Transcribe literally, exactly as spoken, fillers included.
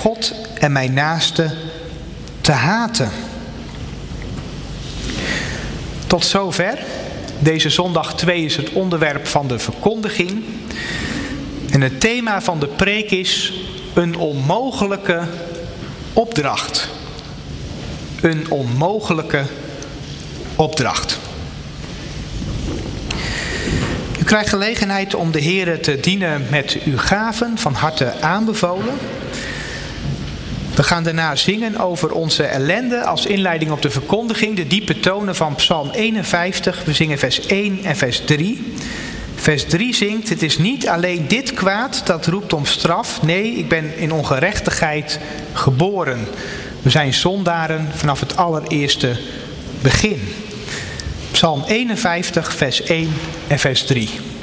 God en mijn naaste te haten. Tot zover. Deze zondag twee is het onderwerp van de verkondiging. En het thema van de preek is een onmogelijke opdracht. Een onmogelijke opdracht. U krijgt gelegenheid om de Heere te dienen met uw gaven, van harte aanbevolen. We gaan daarna zingen over onze ellende als inleiding op de verkondiging, de diepe tonen van Psalm eenenvijftig. We zingen vers één en vers drie. Vers drie zingt: het is niet alleen dit kwaad dat roept om straf. Nee, ik ben in ongerechtigheid geboren. We zijn zondaren vanaf het allereerste begin. Psalm eenenvijftig, vers één en vers drie.